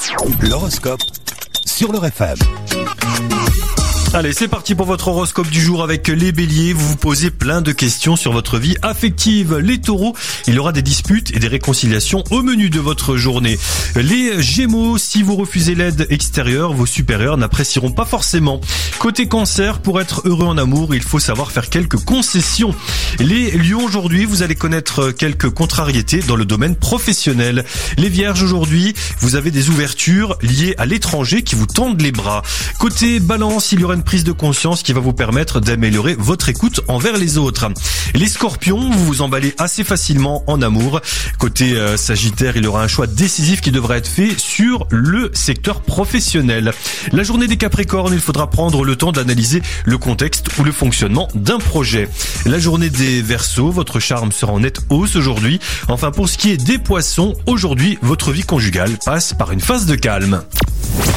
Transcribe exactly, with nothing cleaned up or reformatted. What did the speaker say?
L'horoscope sur le F M. Allez, c'est parti pour votre horoscope du jour avec les béliers. Vous vous posez plein de questions sur votre vie affective. Les taureaux, il y aura des disputes et des réconciliations au menu de votre journée. Les gémeaux, si vous refusez l'aide extérieure, vos supérieurs n'apprécieront pas forcément. Côté cancer, pour être heureux en amour, il faut savoir faire quelques concessions. Les lions, aujourd'hui, vous allez connaître quelques contrariétés dans le domaine professionnel. Les vierges, aujourd'hui, vous avez des ouvertures liées à l'étranger qui vous tendent les bras. Côté balance, il y aura une prise de conscience qui va vous permettre d'améliorer votre écoute envers les autres. Les scorpions, vous vous emballez assez facilement en amour. Côté euh, sagittaire, il y aura un choix décisif qui devra être fait sur le secteur professionnel. La journée des capricornes, il faudra prendre le temps d'analyser le contexte ou le fonctionnement d'un projet. La journée des verseaux, votre charme sera en nette hausse aujourd'hui. Enfin, pour ce qui est des poissons, aujourd'hui, votre vie conjugale passe par une phase de calme.